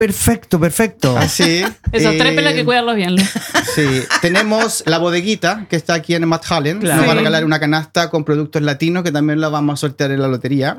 Perfecto. Así. Esos 3 pelos hay que cuidarlos bien. Sí, tenemos la bodeguita que está aquí en Matt Hallen. Claro. Nos va a regalar una canasta con productos latinos que también la vamos a sortear en la lotería.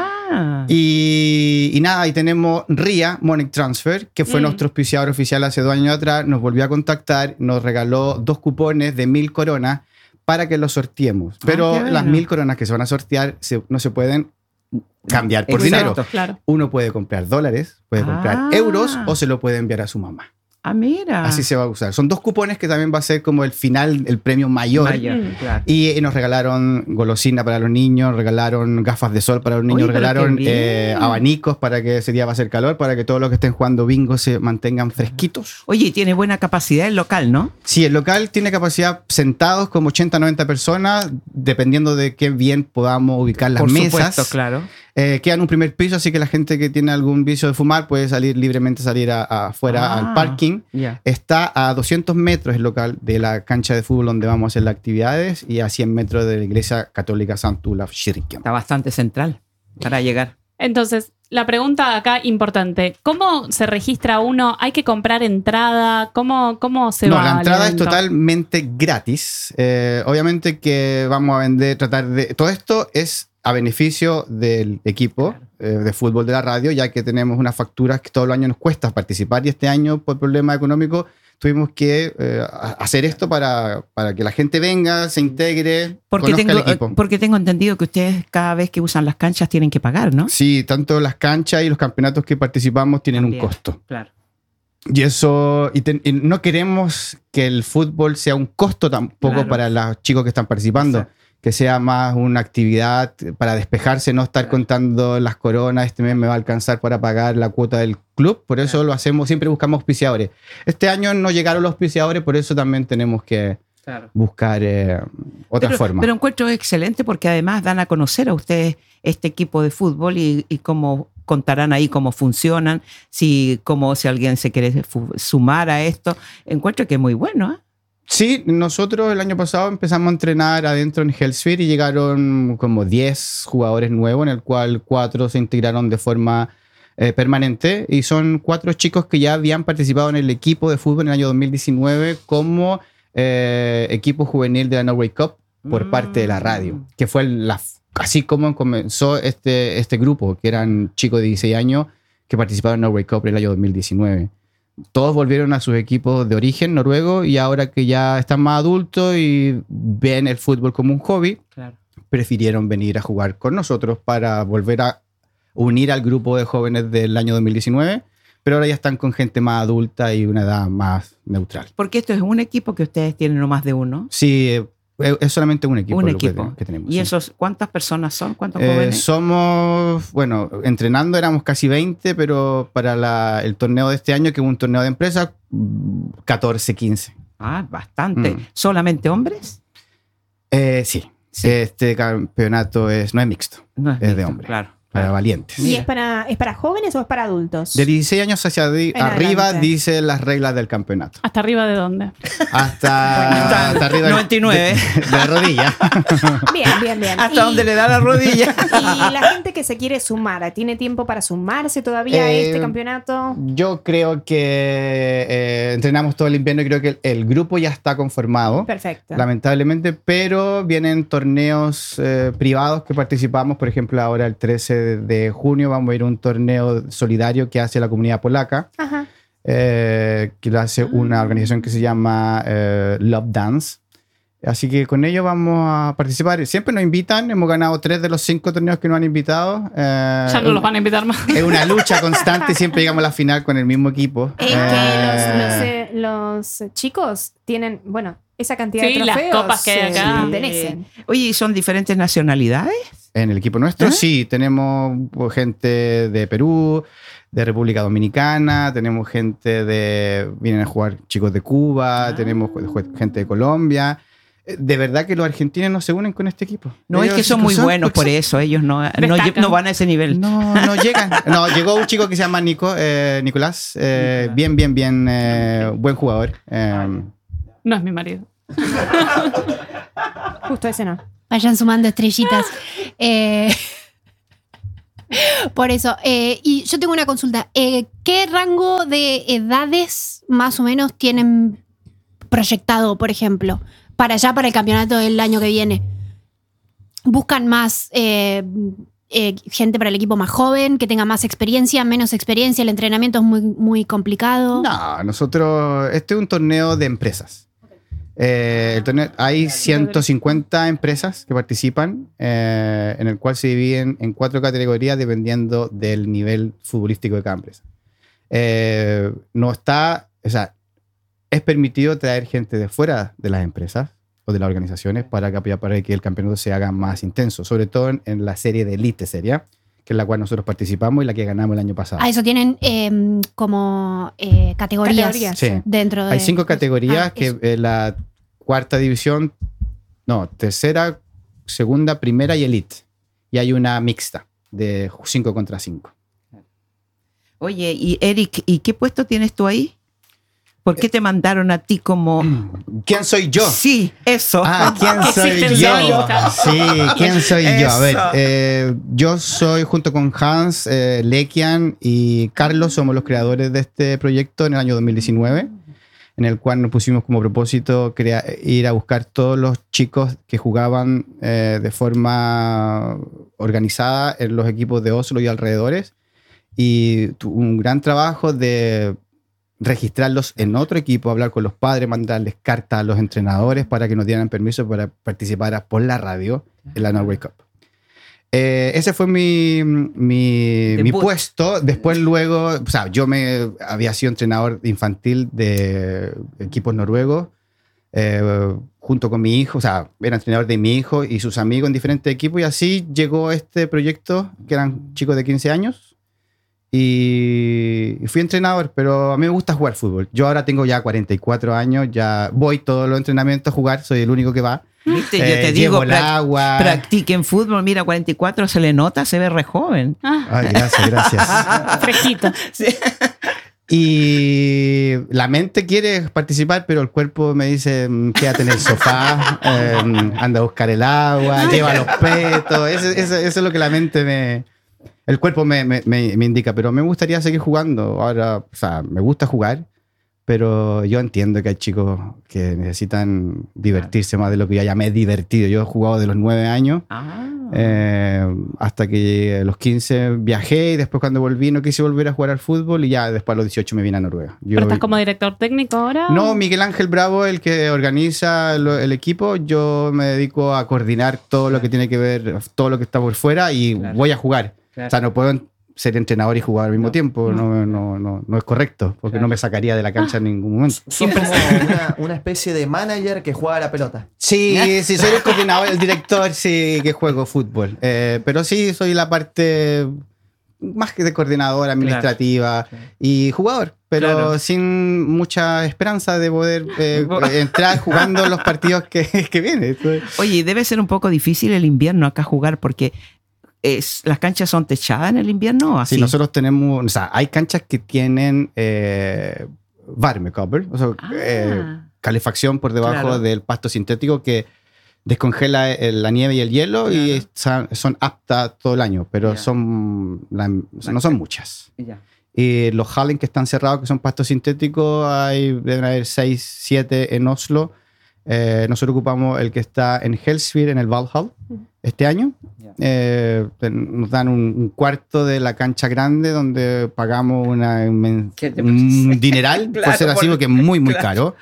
Y nada, y tenemos RIA Money Transfer, que fue nuestro auspiciador oficial hace 2 años atrás. Nos volvió a contactar, nos regaló 2 cupones de 1.000 coronas para que los sorteemos. Pero las 1.000 coronas que se van a sortear no se pueden cambiar por dinero. Claro. Uno puede comprar dólares, puede comprar euros o se lo puede enviar a su mamá. Mira. Así se va a usar. Son 2 cupones que también va a ser como el final, el premio mayor. Claro. Y nos regalaron golosina para los niños, regalaron gafas de sol para los niños, regalaron abanicos para que ese día va a ser calor, para que todos los que estén jugando bingo se mantengan fresquitos. Oye, y tiene buena capacidad el local, ¿no? Sí, el local tiene capacidad sentados como 80, 90 personas, dependiendo de qué bien podamos ubicar las mesas. Por supuesto, claro. Queda en un primer piso, así que la gente que tiene algún vicio de fumar puede salir libremente, salir afuera al parking. Está a 200 metros el local de la cancha de fútbol donde vamos a hacer las actividades y a 100 metros de la iglesia católica Sant Olaf Kirken. Está bastante central para llegar. Entonces, la pregunta acá importante. ¿Cómo se registra uno? ¿Hay que comprar entrada? ¿Cómo se va? No, la entrada es evento? totalmente gratis. Obviamente que vamos a vender, todo esto es a beneficio del equipo de fútbol de la radio, ya que tenemos unas facturas que todo el año nos cuesta participar y este año por problemas económicos tuvimos que hacer esto para que la gente venga, se integre, conozca el equipo. Porque tengo entendido que ustedes cada vez que usan las canchas tienen que pagar, ¿no? Sí, tanto las canchas y los campeonatos que participamos tienen un costo. Claro. Y eso, y no queremos que el fútbol sea un costo tampoco para los chicos que están participando. Exacto. Que sea más una actividad para despejarse, no estar contando las coronas, este mes me va a alcanzar para pagar la cuota del club, por eso lo hacemos, siempre buscamos auspiciadores. Este año no llegaron los auspiciadores, por eso también tenemos que buscar otra forma. Pero encuentro excelente porque además dan a conocer a ustedes este equipo de fútbol y cómo contarán ahí cómo funcionan, si alguien se quiere sumar a esto. Encuentro que es muy bueno, ¿eh? Sí, nosotros el año pasado empezamos a entrenar adentro en Hellsphere y llegaron como 10 jugadores nuevos, en el cual 4 se integraron de forma permanente y son 4 chicos que ya habían participado en el equipo de fútbol en el año 2019 como equipo juvenil de la Norway Cup por parte de la radio, que fue así como comenzó este grupo, que eran chicos de 16 años que participaron en Norway Cup en el año 2019. Todos volvieron a sus equipos de origen noruego y ahora que ya están más adultos y ven el fútbol como un hobby, prefirieron venir a jugar con nosotros para volver a unir al grupo de jóvenes del año 2019, pero ahora ya están con gente más adulta y una edad más neutral. Porque esto es un equipo que ustedes tienen, no más de uno. Sí, es solamente un equipo. Que tenemos. ¿Y esos cuántas personas son? ¿Cuántos jóvenes? Somos, entrenando éramos casi 20, pero para el torneo de este año, que es un torneo de empresa, 14, 15. Bastante. ¿Solamente hombres? Sí. Este campeonato no es mixto, no es de hombres. Claro. Para valientes. ¿Y es para jóvenes o es para adultos? De 16 años hacia arriba adelante. Dice las reglas del campeonato. ¿Hasta arriba de dónde? Hasta arriba 99. De la rodilla. Bien. Hasta donde le da la rodilla. ¿Y la gente que se quiere sumar, tiene tiempo para sumarse todavía a este campeonato? Yo creo que entrenamos todo el invierno y creo que el grupo ya está conformado. Perfecto. Lamentablemente, pero vienen torneos privados que participamos. Por ejemplo, ahora el 13 de junio vamos a ir a un torneo solidario que hace la comunidad polaca. Ajá. Que lo hace una organización que se llama Love Dance. Así que con ellos vamos a participar. Siempre nos invitan. Hemos ganado 3 de los 5 torneos que nos han invitado. Ya no los van a invitar más. Es una lucha constante. Siempre llegamos a la final con el mismo equipo. Que los chicos tienen, esa cantidad de trofeos. Las copas que hay acá. Pertenecen. Oye, ¿y son diferentes nacionalidades? En el equipo nuestro, sí. Tenemos gente de Perú, de República Dominicana, tenemos vienen a jugar chicos de Cuba, tenemos gente de Colombia. De verdad que los argentinos no se unen con este equipo. No, es que son muy buenos por eso. Ellos no van a ese nivel. No llegan. No, llegó un chico que se llama Nicolás. Bien. Buen jugador. No es mi marido. Justo ese no. Vayan sumando estrellitas. Por eso. Y yo tengo una consulta. ¿Qué rango de edades más o menos tienen proyectado, por ejemplo, para el campeonato del año que viene? ¿Buscan más gente para el equipo más joven, que tenga más experiencia, menos experiencia? ¿El entrenamiento es muy, muy complicado? No, nosotros, este es un torneo de empresas. El torneo, hay 150 empresas que participan, en el cual se dividen en 4 categorías dependiendo del nivel futbolístico de cada empresa. No está, o sea, es permitido traer gente de fuera de las empresas o de las organizaciones para que el campeonato se haga más intenso, sobre todo en la serie de Elite Serie, que es la cual nosotros participamos y la que ganamos el año pasado. Eso tienen como categorías Sí. dentro de... Hay 5 categorías que la cuarta división, no, tercera, segunda, primera y elite. Y hay una mixta de 5 contra 5. Oye, y Eric, ¿y qué puesto tienes tú ahí? ¿Por qué te mandaron a ti como...? ¿Quién soy yo? Sí, eso. ¿Quién soy yo? Existencialista. Sí, ¿quién soy yo? A Eso. ver, yo soy junto con Hans, Lekian y Carlos, somos los creadores de este proyecto en el año 2019, en el cual nos pusimos como propósito ir a buscar todos los chicos que jugaban de forma organizada en los equipos de Oslo y alrededores, y un gran trabajo de registrarlos en otro equipo, hablar con los padres, mandarles cartas a los entrenadores para que nos dieran permiso para participar por la radio en la Norway Cup. Ese fue mi puesto. Después luego, o sea, yo había sido entrenador infantil de equipos noruegos, junto con mi hijo, o sea, era entrenador de mi hijo y sus amigos en diferentes equipos, y así llegó este proyecto, que eran chicos de 15 años, y fui entrenador, pero a mí me gusta jugar fútbol. Yo ahora tengo ya 44 años, ya voy todos los entrenamientos a jugar, soy el único que va. ¿Viste? Yo te llevo digo, el agua. practiquen fútbol. Mira, 44 se le nota, se ve re joven. Ay, gracias. Fresquito. Sí. Y la mente quiere participar, pero el cuerpo me dice, quédate en el sofá, anda a buscar el agua, lleva los petos. Eso es lo que la mente el cuerpo me indica, pero me gustaría seguir jugando. Ahora, o sea, me gusta jugar, pero yo entiendo que hay chicos que necesitan divertirse más de lo que yo ya me he divertido. Yo he jugado de los 9 años hasta que llegué a los 15 viajé, y después cuando volví no quise volver a jugar al fútbol, y ya después a los 18 me vine a Noruega. ¿Pero estás como director técnico ahora? No, Miguel Ángel Bravo, el que organiza el equipo. Yo me dedico a coordinar todo lo que tiene que ver, todo lo que está por fuera, y voy a jugar. Claro. O sea, no puedo ser entrenador y jugar al mismo tiempo. No es correcto, porque no me sacaría de la cancha en ningún momento. Sos como una especie de manager que juega a la pelota. Sí, soy el coordinador, el director, sí, que juego fútbol. Pero sí, soy la parte más que de coordinador, administrativa y jugador, pero sin mucha esperanza de poder entrar jugando los partidos que vienen. Oye, debe ser un poco difícil el invierno acá jugar, porque... ¿las canchas son techadas en el invierno? ¿Así? Sí, nosotros tenemos, o sea, hay canchas que tienen varmekabel, o sea, calefacción por debajo del pasto sintético que descongela la nieve y el hielo, y son aptas todo el año, pero no son muchas. Y los hallen que están cerrados, que son pastos sintéticos, deben haber 6, 7 en Oslo. Nosotros ocupamos el que está en Helsfyr, en el Valhall, este año. Nos dan un cuarto de la cancha grande, donde pagamos un dineral por ser así, porque es muy, muy caro.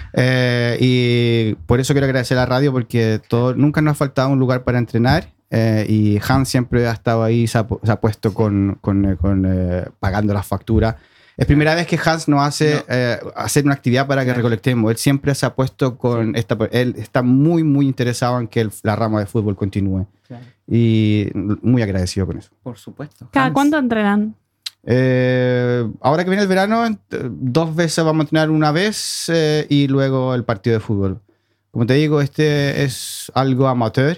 Y por eso quiero agradecer a la radio, porque nunca nos ha faltado un lugar para entrenar. Y Hans siempre ha estado ahí, se ha puesto pagando las facturas. Es primera vez que Hans nos hace hacer una actividad para que recolectemos. Él siempre se ha puesto él está muy, muy interesado en que la rama de fútbol continúe. Claro. Y muy agradecido con eso. Por supuesto. ¿Cada cuánto entrenan? Ahora que viene el verano, 2 veces vamos a entrenar, una vez y luego el partido de fútbol. Como te digo, este es algo amateur,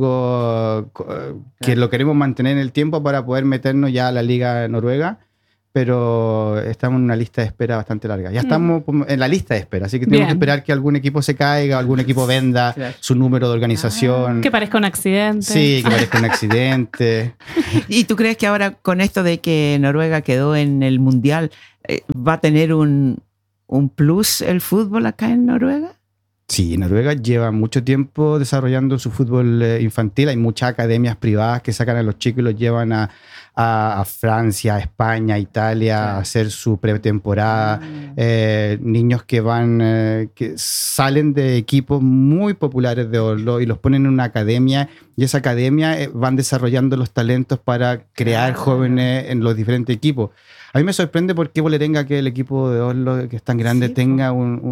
algo que lo queremos mantener en el tiempo para poder meternos ya a la liga noruega. pero estamos en una lista de espera bastante larga. Ya estamos en la lista de espera, así que tenemos Bien. que esperar que algún equipo se caiga, algún equipo venda Claro. su número de organización. Que parezca un accidente. Sí, que parezca un accidente. ¿Y tú crees que ahora con esto de que Noruega quedó en el Mundial, va a tener un plus el fútbol acá en Noruega? Sí, Noruega lleva mucho tiempo desarrollando su fútbol infantil. Hay muchas academias privadas que sacan a los chicos y los llevan a Francia, a España, a Italia a hacer su pretemporada. Niños que que salen de equipos muy populares de Oslo y los ponen en una academia, y esa academia van desarrollando los talentos para crear jóvenes en los diferentes equipos. A mí me sorprende por qué Vålerenga, que el equipo de Oslo, que es tan grande, Sí, tenga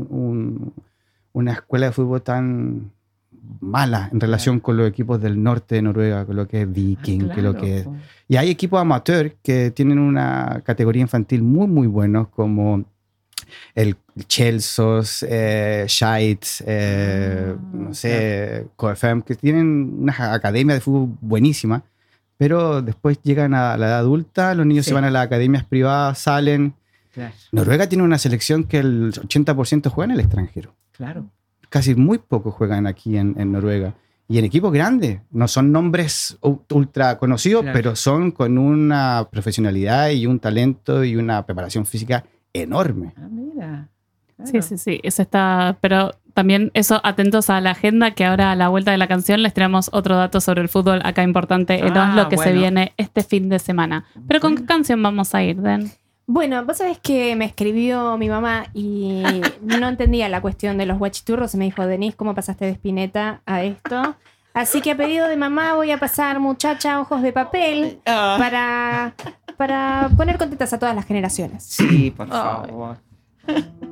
una escuela de fútbol tan mala en relación con los equipos del norte de Noruega, con lo que es Viking, que lo que es. Y hay equipos amateur que tienen una categoría infantil muy, muy buenos, como el Chelsea, Scheidt, no sé, KFM, que tienen una academia de fútbol buenísima, pero después llegan a la edad adulta, los niños Sí. se van a las academias privadas, salen. Claro, Noruega tiene una selección que el 80% juega en el extranjero. claro. Casi muy pocos juegan aquí en Noruega. Y en equipos grandes. No son nombres ultra conocidos, Claro. pero son con una profesionalidad y un talento y una preparación física enorme. Ah, mira. Sí, sí, sí. Eso está. Pero también eso, atentos a la agenda, que ahora a la vuelta de la canción les traemos otro dato sobre el fútbol acá importante en Ah, Oslo que se bueno. viene este fin de semana. Pero ¿con qué canción vamos a ir, Den? Bueno, vos sabés que me escribió mi mamá y no entendía la cuestión de los guachiturros y me dijo, Denise, ¿cómo pasaste de Spinetta a esto? Así que a pedido de mamá voy a pasar Muchacha Ojos de Papel para poner contentas a todas las generaciones. Sí, por favor.